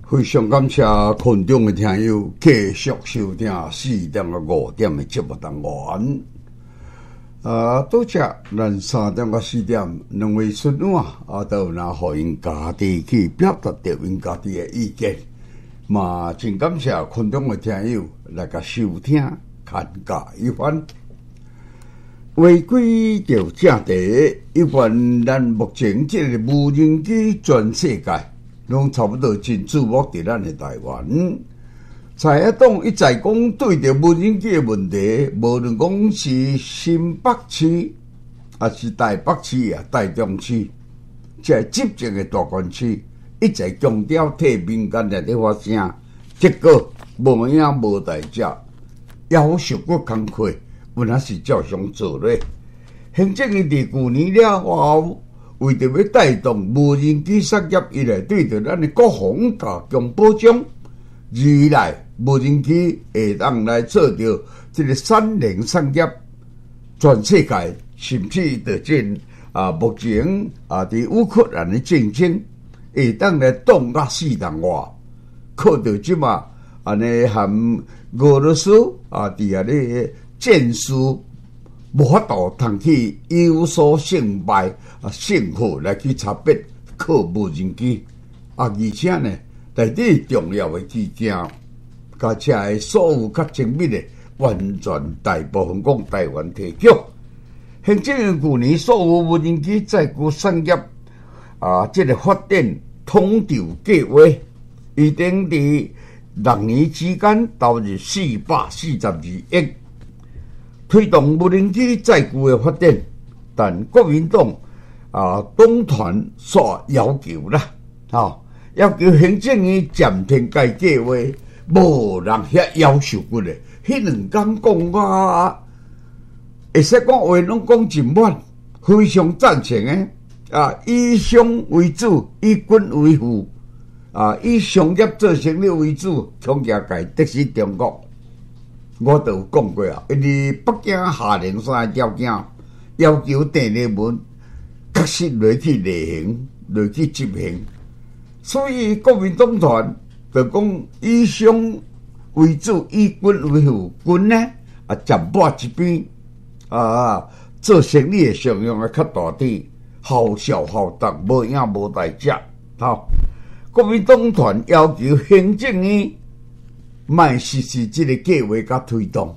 非常感谢群众的听友继续收听4点到5点的节目单元。多谢咱3点到4点两位孙女都有拿互因家己去表达着因家己的意见，嘛真感谢群众的听友来甲收听看教一番。回归到正题，一般咱目前这个无人机全世界拢差不多真注目伫咱的台湾。蔡英党一再讲对着无人机的问题，无论讲是新北市，还是台北市台中市，这执政的大官区，一再强调替民间来咧发声，结果无影无代价，要求搁工课，有哪是照常做咧？行政院伫去年了后，为着要带动无人机产业，伊来对着咱的国防加强保障，二来无人机会当来做着这个3连产业，全世界甚至着见目前伫乌克兰的战争，会当来动到4人外，靠着即嘛安尼含俄罗斯伫咧战事无法度通去有所胜败胜负来去差别靠无人机而且呢，内底重要的基件，甲这个所有较精密的，完全大部分讲台湾提供。行政院去年所有无人机载具产业这个发展统筹计划，预定伫6年之间投入442亿，推动无人机载具的发展。但国民党党团所要求啦，要求行政院暂停该计划，无人遐要求过咧。迄2天讲会使讲话拢讲真满，非常赞成的。以商为主，以军为辅，以商业做生意为主，强加界得失中国。我都有讲过因为北京下令3个条件，要求第2文确实落去履行，落去执行。所以国民党团就讲以商为主，以军为辅，军呢暂拨一边，做生意的上用较大滴，好效好达，无影无代价。国民党团要求行政院莫实施这个计划甲推动，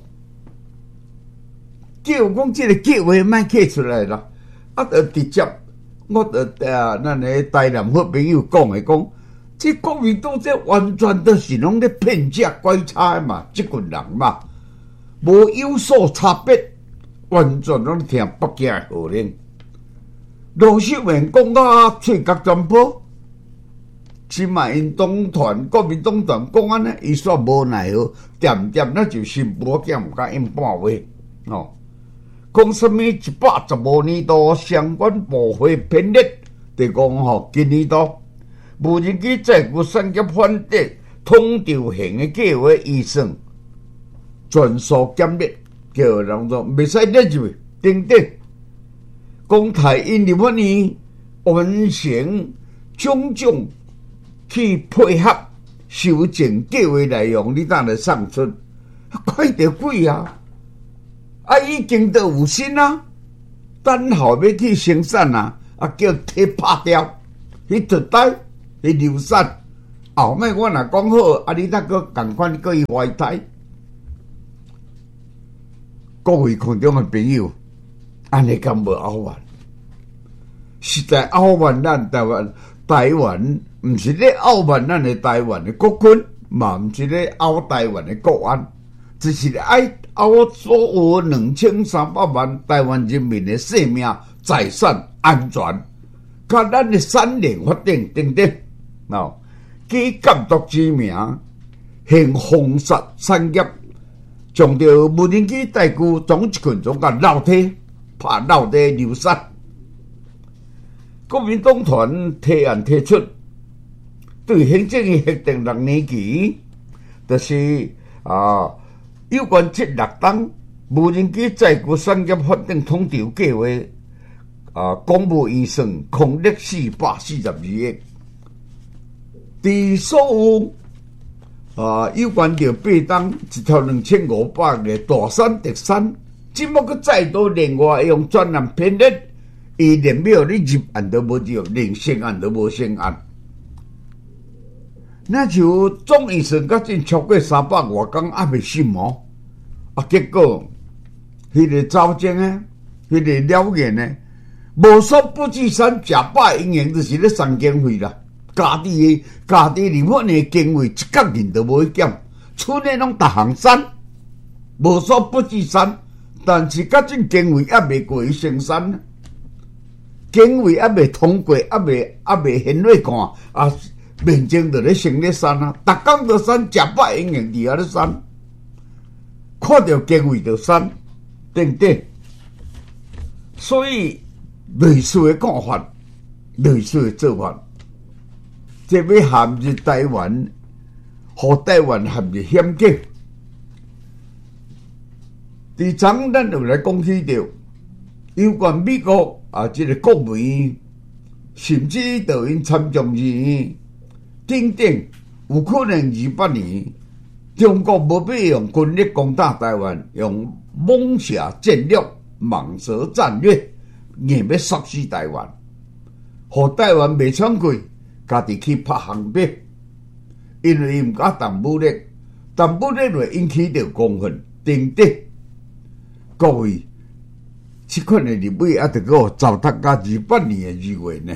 叫讲这个计划莫起出来啦，就直接我咱的台南好朋友讲，这国民党这完全都是拢咧骗假拐差嘛，这群人嘛，无有所差别，完全拢听北京的号令。罗秀燕讲到嘴角全破，起码因党团国民党团讲安尼，伊煞无奈何，点那就心无减，甲因半话讲什么115年度相关部会编列，就讲今年度无人机载具产业发展统筹型的计划预算全数减列，叫人做袂使列入等等。讲台因入法院完成种种去配合修正计划内容，你当来送出，快得贵已经都有心等候要去生产叫铁拍掉，迄特呆，迄流产。后尾我若讲好，你那个共款可以怀胎。各位群众的朋友，安尼敢无拗完？实在拗完咱台湾，毋是咧拗完咱的台湾的国军，嘛毋是咧拗台湾的国安，只是爱拗所有2300万台湾人民的性命、财产安全，甲咱的3连发展等等。以监督之名，行封杀产业，将着无人机载具总一群总甲绕体，拍绕地流杀。国民党团提案提出，对行政院核定6年期，就是有关这6档无人机载具产业发展统筹计划，公布预算空列442亿。 伫所有有关着八东一条2500个大山特山，即幕佫再度另外用专案编列，伊连庙你入案都无着，连成案都无成案。那就总医生甲真超过300外工还未心魔，结果迄个招精诶，迄个了言诶，无所不至山食饱营营，就是咧送经费啦。家己日本诶经费一角银都无去减，厝内拢逐项山，无所不至山，但是甲真经费还未过去成山，经费还未通过，还未显落看啊。面前就咧升咧山啊，逐工都山食饱营营伫遐咧山，看到经费就山，等等。所以类似的讲法，类似的做法，这要陷入台湾，互台湾陷入险境。伫昨咱就来讲起着有关美国这个国务院，甚至到因参众议院等等，有可能28年中国无必用军力攻打台湾，用猛射战略、蟒蛇战略，硬要杀死台湾，互台湾袂喘气，家己去拍航兵，因为伊毋敢动武力，动武力会引起着公愤等等。各位，即款的日尾还得个糟蹋到28年的2月呢。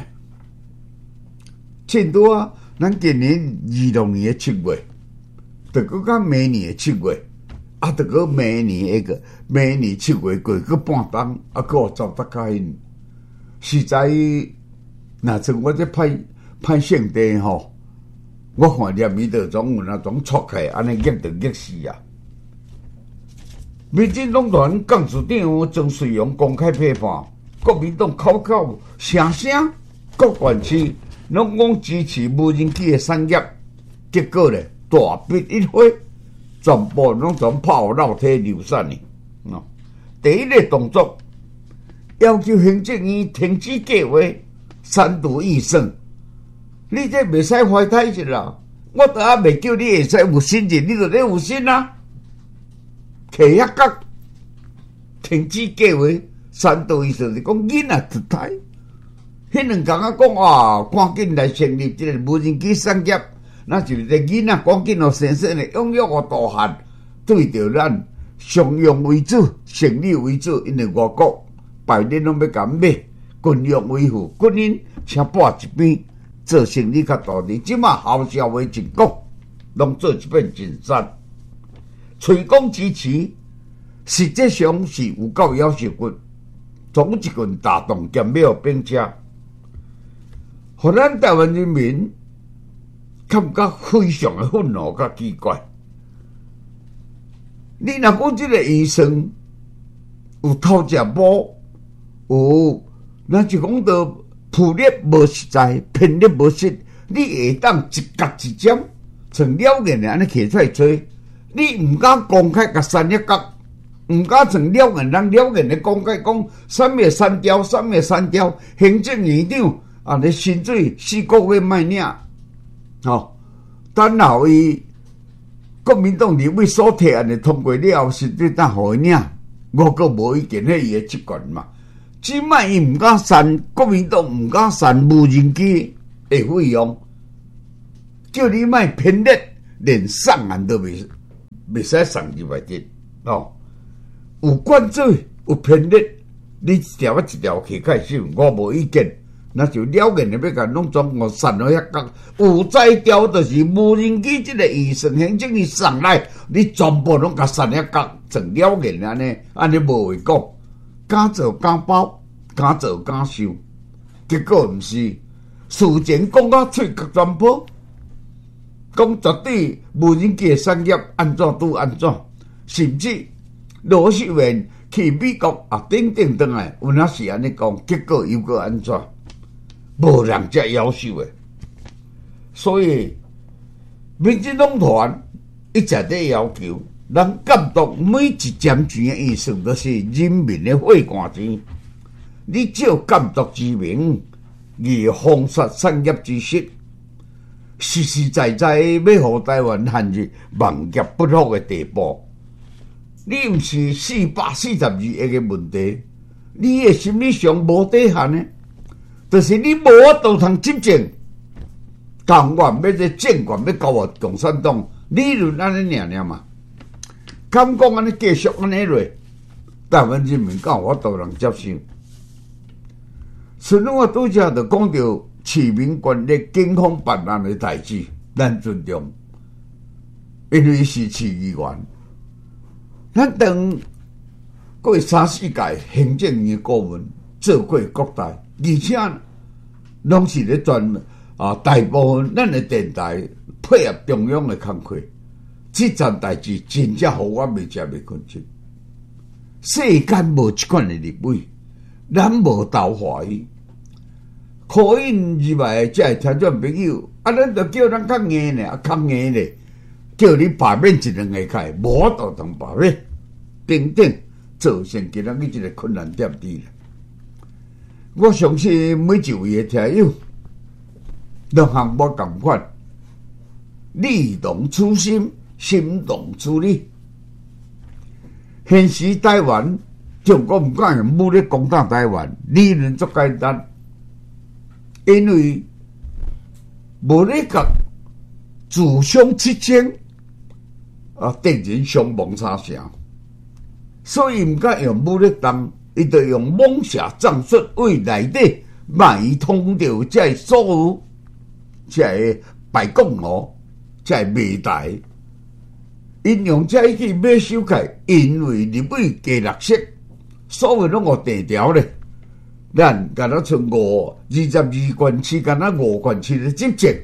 前拄啊，咱今年26年的7月，得个到明年的7月，得个明年7月过个半冬，个有糟蹋到因。实在，若像我这派圣地吼，我看念伊就总有那种错开，安尼激就激死啊！民进党团干事长曾水勇公开批判，国民党口声声各县市拢讲支持无人机的产业，结果咧大笔一挥，全部拢从炮绕体流散的。第一个动作，要求行政院停止计划，三度预算。你这袂使怀太一啦！我都还未叫你会使有心人，你就咧有心啊！摕遐角停止计划，三度预算是讲囡仔脱胎。迄两工啊讲赶紧来成立这个无人机产业，那就是这囡仔赶紧生生的养育大汉，对着咱商用为主、生理为主，因为外国百年拢要甲买，军用为辅，军人请拨一边。做生意较大滴，即马后销为真国，拢做一片真山。吹讲支持，实际上是有够夭寿骨，总一群大动兼没有兵车，互咱台湾人民感觉非常的愤怒甲奇怪。你若讲即个医生有偷食补，有那就讲到。铺列无实在，偏列无实，你会当一角一尖，像了眼的安尼摕出来吹，你毋敢公开甲删一角，毋敢像了眼人了眼的公开讲，啥物删掉，啥物删掉，行政院长你薪水4个月卖领，等后伊国民党立委所提案的通过了后，实际当互伊领，我个无意见，迄伊的职权嘛。即摆伊毋敢删，国民党毋敢删无人机的费用，叫你卖偏列，连送案都袂使送入来的有灌水，有偏列，你一条一条去开始，我无意见。那就了解你要甲拢总共删了遐角，有再调就是无人机这个预算行政院送来，你全部拢甲删遐角，整了解安尼无话讲。敢做敢包，敢做敢收，结果毋是。事前讲到喙角全破，讲绝对无人机的产业安怎拄安怎，甚至罗秀燕去美国等等倒来，有哪是安尼讲，结果又个安怎？无人才夭寿的。所以民进党团一直在要求。咱监督每一针钱的预算都是人民的血汗钱，你照监督之名，而封杀产业知识， 实实在在要互台湾陷入万劫不复的地步。你毋是442亿个问题，你的心理上无底线呢，就是你无法度通执政，党员要这政权要交我共产党，理论安尼尔嘛。敢讲安尼继续安尼落，台湾人民敢有法度通接受？孙中山拄则就讲到市民权利警方办案的代志，咱尊重，因为是市议员。咱当过3-4届行政院顾问，做过各代，而且拢是咧大部分咱的电台配合中央的工作，这件代志真正互我未食未困醒。世间无一款的立委，咱无投华伊。可因入来才会听众朋友，咱就叫咱较硬呢，较硬呢，叫你罢免1、2个开，无法度通罢免，等等，造成今仔日这个困难点伫咧。我相信每一位的听友，都和我同款，力同初心，心同处理。现时台湾，中国唔敢用武力攻打台湾，理论足简单。因为无咧甲自相之争敌人伤亡差啥，所以毋敢用武力动，伊就用妄下战术为内底卖通着这所有这白讲哦，这媒体，因用这一句买手盖，因为立委加绿色，所有拢互地条咧。咱敢若剩22县市，敢若5县市的执政，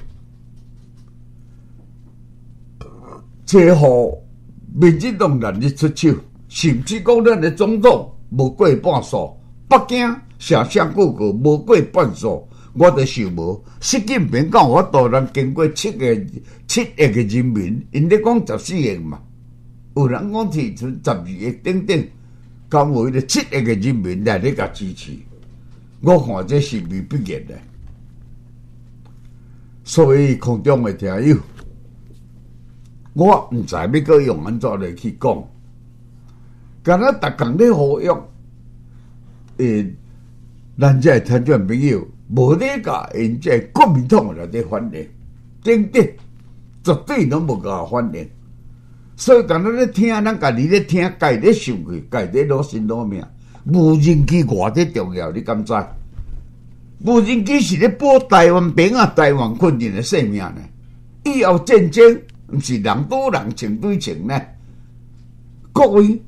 这互民进党难以出手，甚至讲咱的总统无过半数，北京写报告无过半数，我就想无，习近平敢有法度能经过7亿个人民，因咧讲14亿嘛，有人讲提出12亿等等，敢有迄个7亿个人民来咧甲支持？我看这是未必然的，所以空中的听友，我毋知要阁用安怎来去讲，敢若逐工咧呼吁，咱这听众朋友无咧甲因这国民党来咧反应，等等，绝对拢无甲反应，所以敢若咧听，咱家己咧听，家己咧想去，家己咧攞心攞命。无人机偌伫重要，你敢知？无人机是咧保台湾兵啊、台湾军人的性命呢。以后战争毋是人赌人、情对情呢。各位，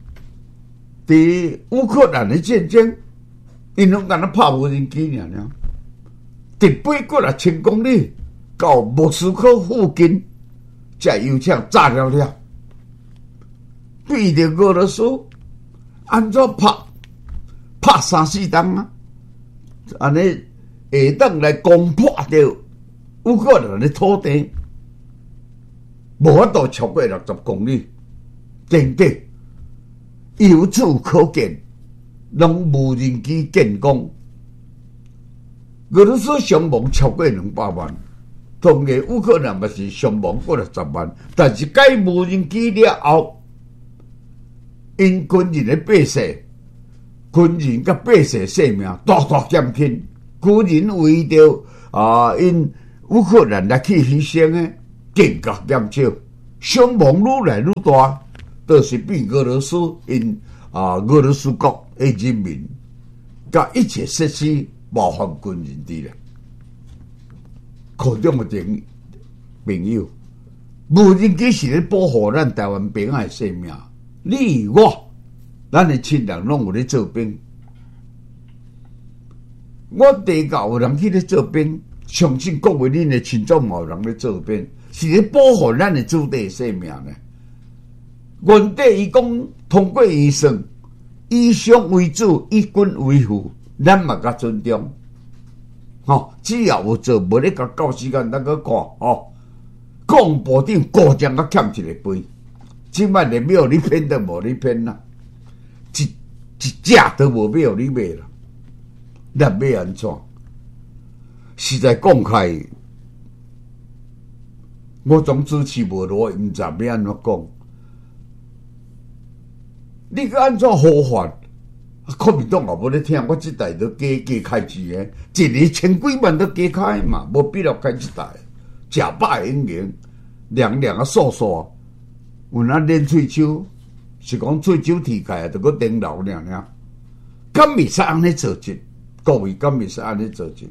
伫乌克兰的战争，因拢敢若拍无人机尔，伫800千公里到莫斯科附近，才油枪炸了了，对着俄罗斯安怎拍3-4档啊？安尼下当来攻破着乌克兰的土地，无法度超过60公里，等等。由此可见，拢无人机建功。俄罗斯伤亡超过200万，同个乌克兰嘛是伤亡过60万，但是改无人机了后，因军人的百姓。军人甲百姓性命大大减轻，军人为着因乌克兰来去牺牲的更加减少，伤亡愈来愈大，都是比俄罗斯因俄罗斯国的人民甲一切设施冒犯军人伫咧。空中的朋友，无人机是咧保护咱台湾兵的性命，你我。咱的亲人拢有咧做兵，我地界有人去咧做兵，相信各位恁的亲族嘛有人咧做兵，是咧保护咱的子弟性命呢。原底伊讲通过医生，以商为主，以军为辅，咱嘛甲尊重。只要有做，无咧甲到时间咱去看讲部长高将甲欠一个杯，即摆连庙你骗都无你骗啦。一只都无要你买啦，咱要安怎？实在讲开， 我总支持无落，毋知要安怎讲。你个安怎好法？国民党也无咧听，我即代都加开钱诶，一年千几万都加开嘛，无必要开即代，假百应用，凉凉啊扫扫，有那练喙手，是讲喙手剃开，就个顶流尔尔，敢袂使安尼做阵？各位敢袂使安尼做阵？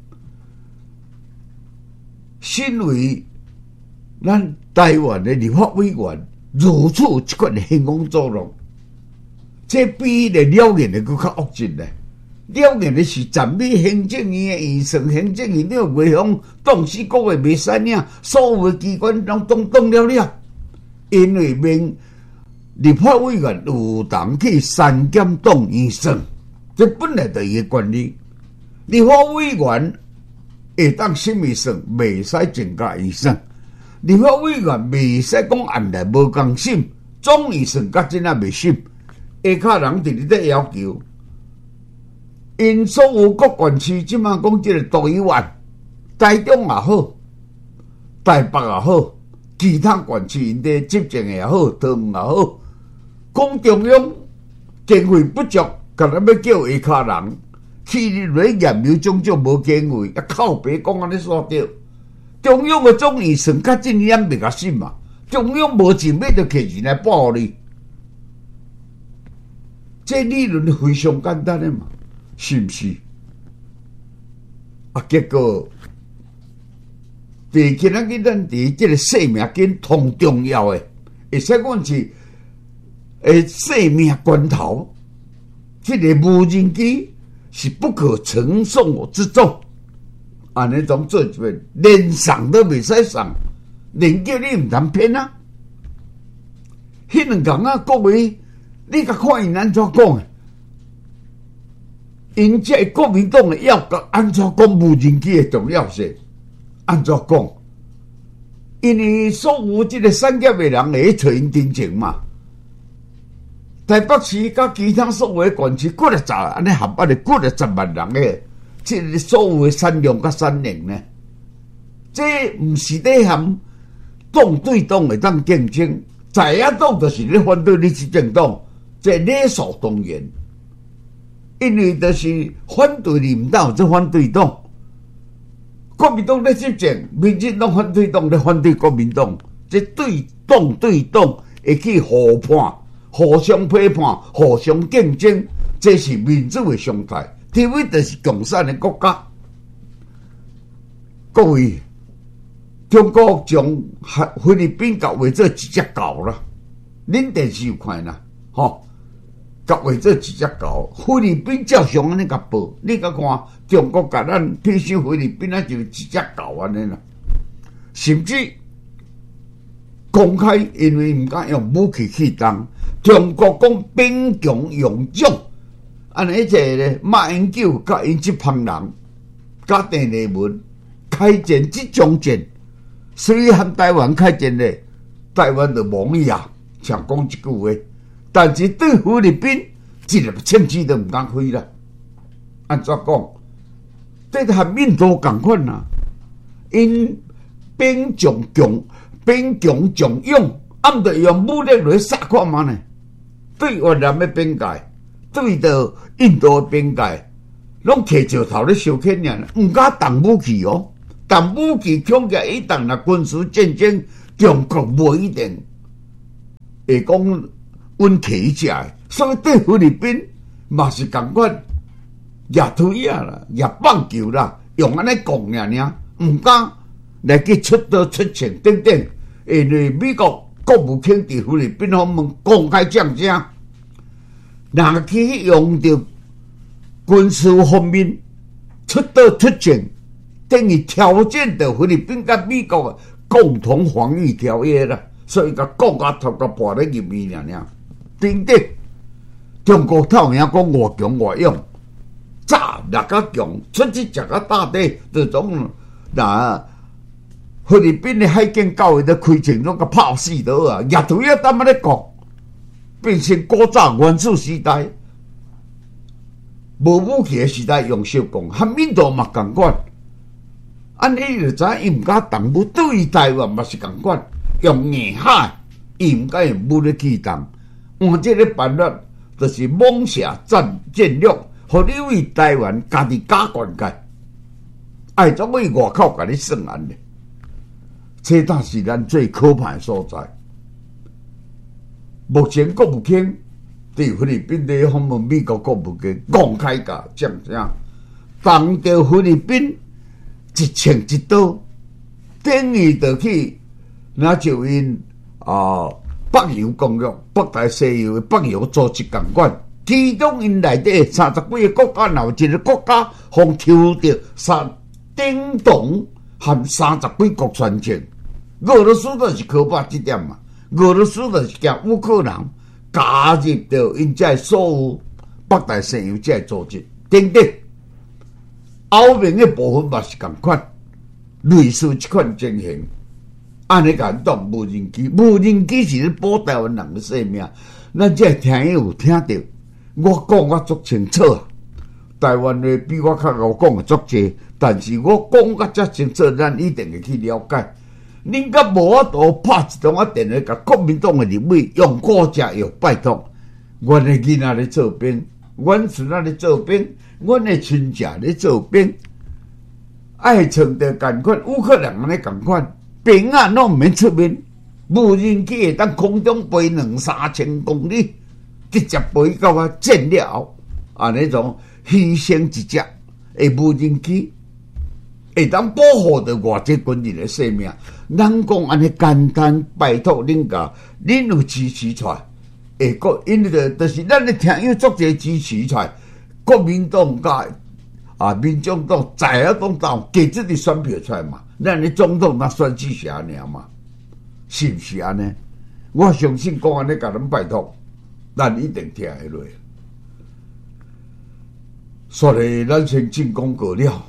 身为咱台湾的立法委员，如此一款兴风作浪。这比咧了然的佫较恶质咧，了然的是站美行政院的预算，行政院了袂用当时各个袂使领，所有的机关拢动了了，因为明立法委员有当去删减动预算，这本来就伊的权利。立法委员会当审预算，袂使增加预算；立法委员袂使讲按来无共审，总预算甲真啊袂审。下骹人伫咧要求，因所有各县市即马讲即个都议员，台中也好，台北也好，其他县市因伫执政也好，桃园也好，讲中央经费不足，甲咱要叫下骹人去来验有种种无经费，啊靠北讲安尼煞对。中央的总预算较真严袂甲审嘛，中央无钱要着摕钱来报你。这理论非常简单的嘛，是不是？啊，结果第今仔日咱伫这个生命间同重要的，会使讲是生命关头，这个无人机是不可承受之重。安尼种做一遍，连送都袂使送，连叫你唔通骗啊！迄两讲啊，各位。你甲看因安怎讲诶？因这国民党诶要甲安怎讲无人机诶重要性？安怎讲？因为所有即个产业诶人会找因真情嘛。台北市甲其他所有诶县市，几了安尼合办诶，几了10万人诶，即个所有诶产量甲产能呢？这毋是咧含党对党会当竞争，在野党就是咧反对你执政党。这理所当然，因为就是反对你，唔当这反对党。国民党咧执政，民进党反对党咧反对国民党，这对党会去互判、互相批判、互相竞争，这是民主的常态。除非就是共产的国家。各位，中国将菲律宾搞为做一只狗啦，恁电视有看啦，吼。甲为做一只狗，菲律宾照常安尼甲报，你甲看中国甲咱批评菲律宾啊，就是一只狗安尼啦。甚至公开因为毋敢用武器去当，中国讲兵强用种，安尼个咧马英九甲因这帮人，甲邓丽文开战即种战，所以和台湾开战咧，台湾就亡呀，想讲一句话。但是对菲律宾一粒枪支都唔敢开啦。按怎讲？这和印度共款啦。因兵强强勇，暗着用武力来杀看嘛呢？对越南的边界，对到印度的边界，拢摕石头咧烧起尔，唔敢动武器哦。动武器恐吓一旦若军事战争，中国无一定会讲。阮起食的，所以对菲律宾嘛是共款，也推啊啦，也棒球啦，用安尼讲尔，唔敢来去出刀出枪等等。因为美国国务卿伫菲律宾方面公开讲声，若去用到军事方面出刀出枪，等于挑战到菲律宾甲美国的共同防御条约啦，所以甲国家头壳破咧入面尔。顶顶，中国透名讲我强我勇，炸六个强，出去食个大地，这种那菲律宾的海警教育的开枪拢个炮死倒啊！也头要当么咧讲，变成古早原始时代，无武器的时代用小讲，和印度嘛共款。 安尼就知伊毋敢动武，对于台湾嘛是共款，用硬海，伊毋敢用武咧去动。换这个办法，就是妄下战略，互你为台湾家己假灌溉，爱怎为外口甲你算安尼？这才是咱最可怕的所在。目前国务卿对菲律宾的访问美国国务卿公开甲讲啥，当着菲律宾一枪一刀，等于就去那就因北洋公约、北大西洋的北洋组织共款，其中因内底30几个国家，有一个国家互抽到叮咚含30几国船舰。俄罗斯就是可怕这点嘛，俄罗斯就是叫乌克兰加入到因这所有北大西洋这组织等等，欧盟的部分嘛是共款，类似这款情形。安尼甲当无人机，无人机是咧保台湾人的性命。咱这听友有听到，我讲我足清楚啊。台湾的比我较我讲的足济，但是我讲甲遮清楚，咱一定会去了解。恁甲无法度拍一通电话，甲国民党的立委用国家药拜托，阮的囡仔咧做兵，阮孙仔咧做兵，阮的亲戚咧做兵，爱创着共款，乌克兰安尼共款，兵啊拢毋免出面，无人机会当空中飞2-3千公里，直接飞到啊战了，安尼种牺牲一只的无人机。会当保护着外籍军人的性命，咱讲安尼简单，拜托恁甲，恁有支持出来，会国因就是咱的听友足侪支持出来，国民党甲民众党在啊党党给自己选票出来嘛，咱的总统那选举是安尼嘛，是不是安尼？我相信讲安尼甲咱拜托，咱一定听会落。所以咱先进广告了。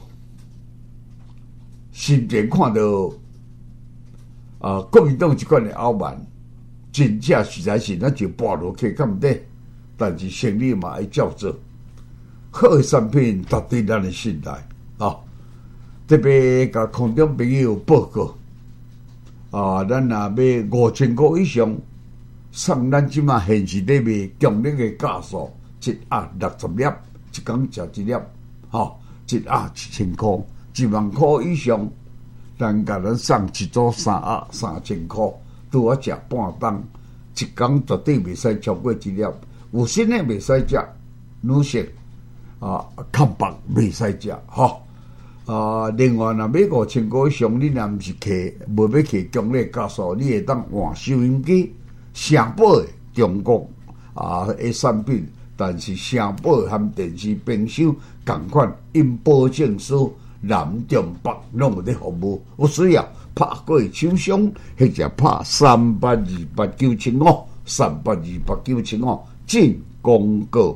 新前看到国民党这款的傲慢，真正实在是咱就跋落去咁底，但是生理嘛要照做，好的产品绝对咱的信赖啊！特别甲空中朋友报告咱若要5000块以上，送咱即马现时咧卖强力的价数，一盒60粒，一工食一粒，一盒1000块。1万块以上，咱甲咱送一组3盒3000块，拄好食半顿，一工绝对袂使超过1粒。有新的袂使食，女性空白袂使食另外，若要5000块以上，你若毋是无要摕强力加速，你会当换收音机，城堡的中国的产品，但是城堡含电视、冰箱共款，因保证书。南中北拢有咧服务，有需要拍过厂商，或者拍382895 382895进广告。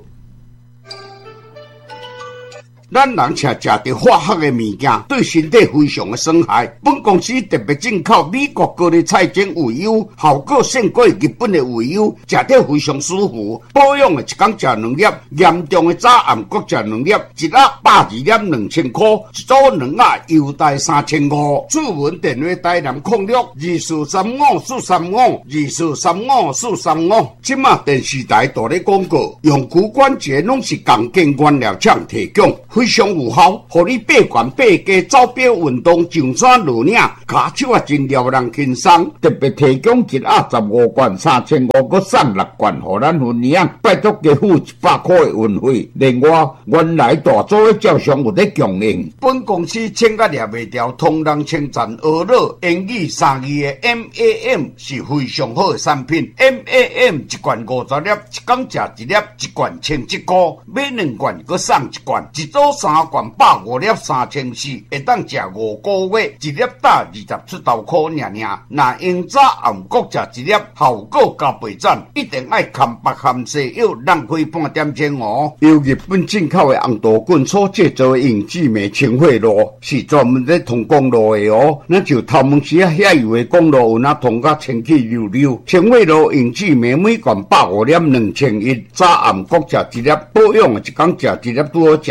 咱人吃着化学的物件，对身体非常的损害。本公司特别进口美国高丽菜精鱼油，效果胜过日本的鱼油，食着非常舒服。保养的一工食2粒，严重的早暗各食2粒，一盒102粒2000块，一组2盒优待3500。主文电话台南06243544352435。今麦电视台大咧广告，用骨关节拢是共建原料厂提供。非常有效，互你爬悬爬低、走表运动、上山落岭，骹手啊真了人轻松。特别提供一盒15罐3500，佮送6罐，互咱分享。拜托加付100块的运费。另外，原来大组的照相有咧供应。本公司请甲掠袂掉，同人称赞俄乐英语3字的 MAM 是非常好的产品。MAM 一罐50粒，一工食1粒，一罐1100块，买2罐佮送1罐，一组3罐105粒3400，会当食5个月，一粒打20出头块尔。若用早暗各食1粒，效果加倍赞，一定爱含白含西药，浪费半点钟哦。由日本进口的红豆棍所制造的永志美清惠露，是专门咧通公路的哦。那就头毛时啊遐油的公路有那通甲清气溜溜。清惠露永志美每罐105粒2100，早暗各食1粒，保养一工食1粒，拄好食5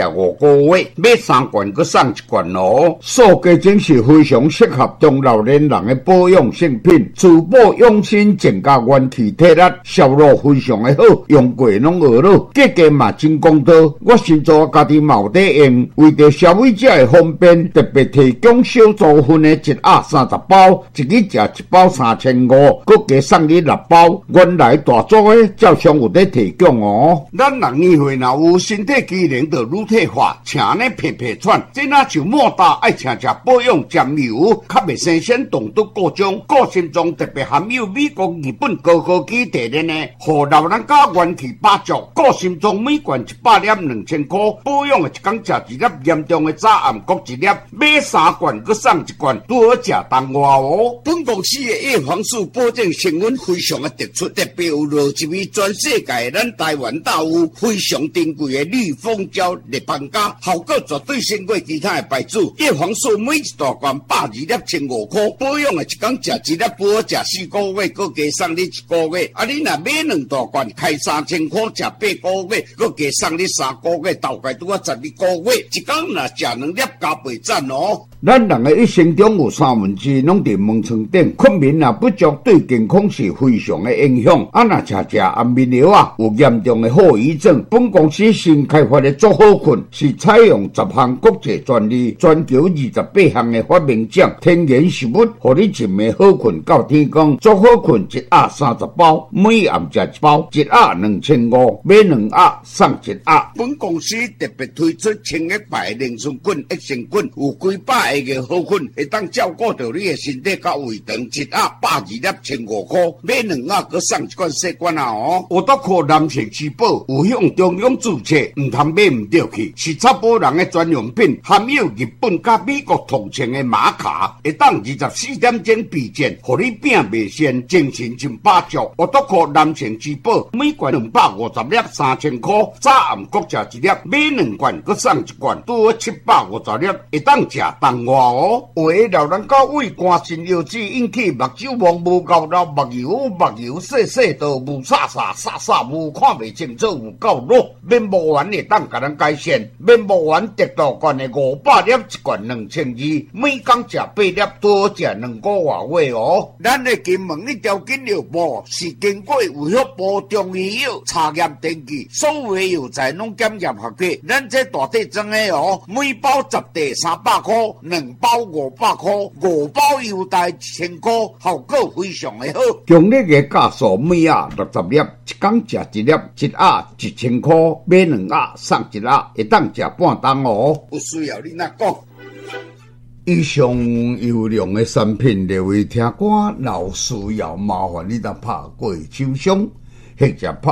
个月，买3罐佮送1罐哦。素鸡精是非常适合中老年人的保养性品，滋补养生，增加元气体力，效果非常的好，用过拢学了，价格嘛真公道。我先做家己冇得用，为着消费者的方便，特别提供小组份的1盒30包，一日食1包3500，佮加送你6包。原来大组的照常有得提供哦。咱人议会若有身体机能就乳退化，请呢皮皮喘，这那就莫大爱请食保养酱油，较袂生鲜动毒各种，个性中特别含有美国、日本高科技提炼的，互老人家元气八足。个性中每罐100粒2000块，保养的一工食1粒，严重的早暗各1粒，买3罐佮送1罐，拄好食当外哦。本公司的叶黄素保证成分非常的突出，特别有落一味全世界咱台湾大有非常珍贵的绿蜂胶立邦家，效果绝对胜过其他的牌子。叶黄素每一大罐120粒1500块，保养的一工食1粒，拄好食4个月，佮加送你1个月。啊，你若买2大罐，开3000块，食8个月，佮加送你3个月，大概拄好12个月。一工若食2粒加倍赞哦。咱人的一生中有2/3拢伫门床顶，困眠也不足，对健康是非常的影响。啊，若食安眠药啊，有严重的后遗症。本公司新开发的足好困，是采用10项国际专利，全球28项的发明奖，天然食物，互你一暝好困到天光。足好困1盒30包，每暗食1包，1盒2500，买2盒送1盒。本公司特别推出清液牌凝酸菌、益生菌，有几百个好菌，会当照顾到你的身体甲胃肠。1盒120粒1500块，买2盒佮送1罐细罐啊哦。有得靠男性之宝，有向中央注册，唔通买唔对去，是查甫人的专用品，含有日本甲美国同情的玛卡，会当24点钟避震，互你病袂先，精神真饱足。有得靠男性之宝，每罐250粒3000块，早暗各食1粒，买2罐佮送1罐，拄好750粒，会当食当外哦。有的老人家胃肝肾腰子引起目睭盲无够老，目睭细到无煞无看袂清楚，有够弱。面膜丸会当甲咱改善，面膜丸得大罐的500粒，1罐2200，每工食8粒，多食2个月哦。咱的金门一条金药部是经过卫福部中医药查验登记，所有的药材拢检验合格。咱这大体装的哦，每包10袋300块，2包500块，5包优待1000块，效果非常的好。强烈的价数，每盒60粒，一工食1粒，1盒1000块，买2盒送1盒，会当食半当哦。有需要你哪讲？以上优良的产品列为听歌，若需要麻烦你当拍过手商，或者拍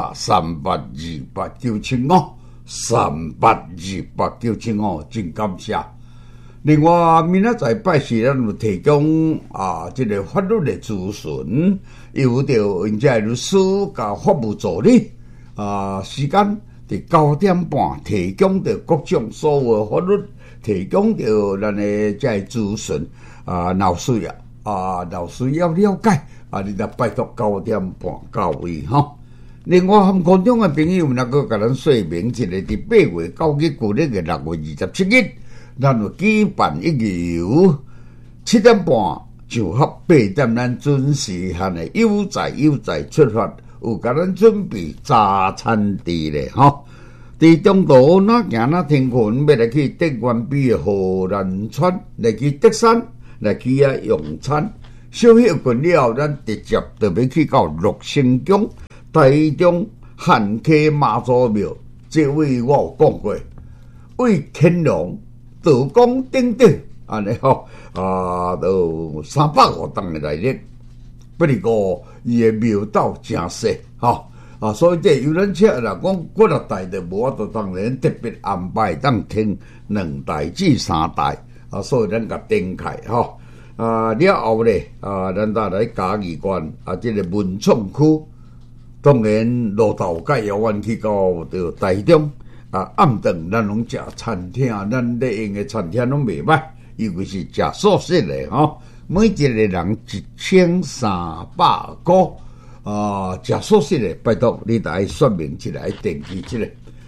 3828975，3828975，真感谢。另外，明仔载拜四咱有提供这个法律的咨询，由着因这律师甲法务助理时间伫9点半提供着各种所有法律，提供着咱的这咨询若需要了解你得拜托9点半到位哈。另外，含观众的朋友能够甲咱说明一个，伫8月9日旧历的6月27日。咱有举办一个7点半就合8点，咱准时限的悠哉出发，有甲咱准备早餐地咧吼。伫中途哪行哪天困，要来去德元比的荷兰川，来去德山，来去用餐。小休困了，咱直接就要去到鹿城宫、台中汉溪妈祖庙。这位我有讲过，为乾隆。道光等等，安尼吼都350栋的内力，不过伊的庙道真细吼所以这游览车啦，讲几落台就无法度，当然特别安排当停2台至3台所以咱甲展开吼了后咧咱再来嘉义县这个文创区，当然路头界要弯去到着台中。暗顿咱拢食餐厅，咱咧用的餐厅拢袂歹，尤其是食素食的吼，每一个人1300块食素食的，拜托你来说明一下，登记一下。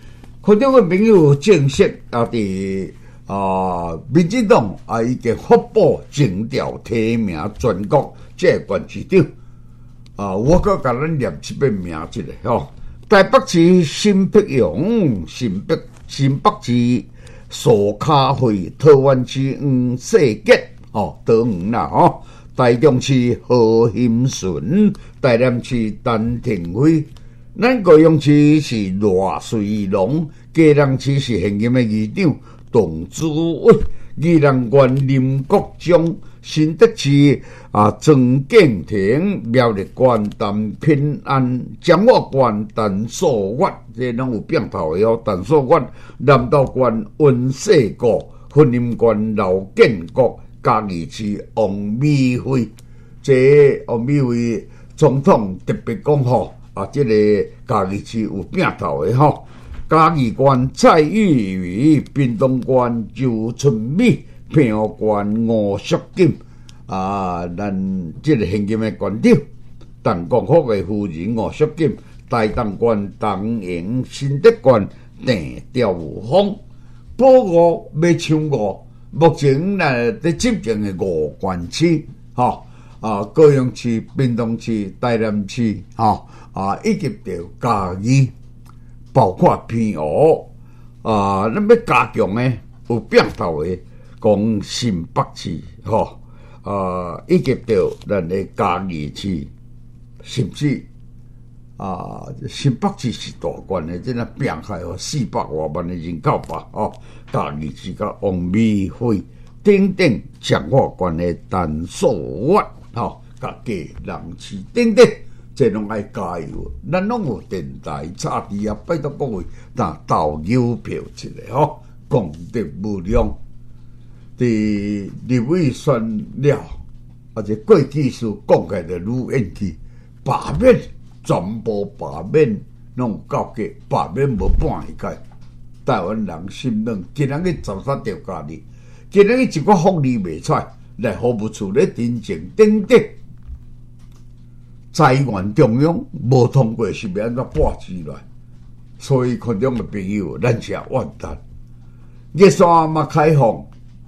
很多嘅朋友正式伫民进党已经发布征调提名全国这县市长我搁甲咱念一遍名字咧台北市新北荣、新北市苏卡会、桃园市黄世杰桃园啦台中市何兴顺、台南市陈廷辉，咱高雄市是罗水龙，嘉南市是现任的议长董子伟，宜兰县林国忠，新德市曾建庭，苗栗县陈平安，彰化县陈素月，这拢有变头的陈素月，南投县温世国，云林县刘建国，嘉义市王美惠，这王美惠总统特别讲这个嘉义市有变头的嘉义县蔡玉宇、屏东县周春美、平湖县吴淑金咱这个现今的县长，陈光福的夫人吴淑金，台东县陈营、新德县郑兆峰，保五要抢五，目前在执政的五县市高雄市、屏东市、台南市以及到嘉义，包括偏湖咱要加强呢，有变头的讲新北市以及到咱的嘉义市，甚至新北市是大县的，真变开400多万的人口吧嘉义市甲王美惠等等，彰化县的陈素月甲嘉南市等等，这拢爱加油。咱拢有电台插伫拜托各位投邮票一下功德无量。伫立委选了，这过去事讲起来就愈演去，罢免全部罢免，拢到价罢免无半个届。台湾人心软，今仔日13条家己，今仔日一个福利袂出来，服务处咧申请等等。财源中央无通过，是要安怎拨钱来？所以群众的朋友，咱是完蛋。热线嘛开放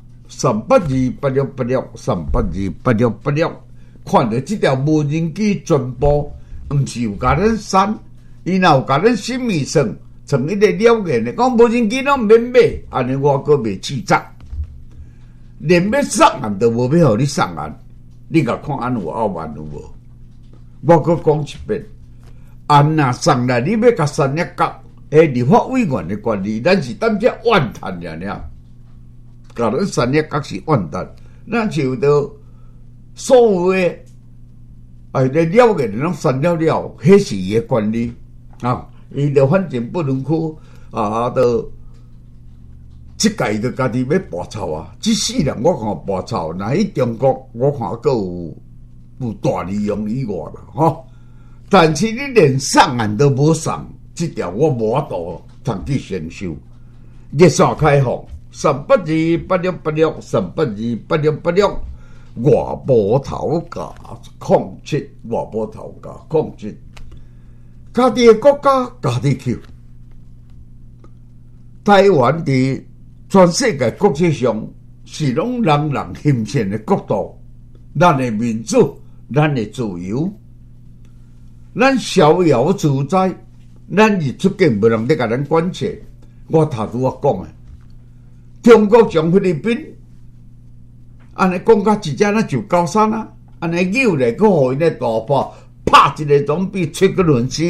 ，3828686，3828686，看到这条无人机全部，毋是有甲咱删，伊若有甲咱心意算，从迄个了解的，讲无人机拢免买，安尼我阁袂气炸，连要送案都无要互你送案，你甲看安有傲慢有无？我阁讲一遍，案若送来，你要甲三一角立法委员的权利，咱是当遮怨叹尔。甲咱三一角是怨叹，咱就着所有的咧了解拢删了，迄是伊的权利伊就反正不能去就即届就家己要拔草这世人我看拔草，若喺中国我看阁有大利用以外啦但是你连送案都无送，这条我无法度通去承受。热线开放3828686，3828686，外部头价07，外部头价07，家己的国家家己扣。台湾伫全世界国际上是拢人人欣赏的国度，咱的民主，咱的自由，咱逍遥自在，咱一出境无人咧甲咱管切。我头拄讲的，中国将菲律宾安尼讲甲一只那就高山安尼扭咧，佮互因咧大炮拍一个总比7个轮机。